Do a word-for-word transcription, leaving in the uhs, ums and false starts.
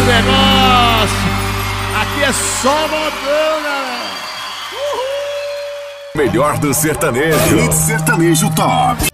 negócio. Aqui é só modão, galera. Melhor do sertanejo. Hit Sertanejo Top.